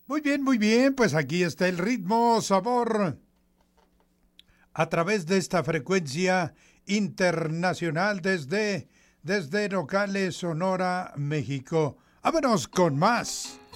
muy bien, pues aquí está el ritmo, sabor, a través de esta frecuencia internacional desde Nogales, Sonora, México. Vámonos con más.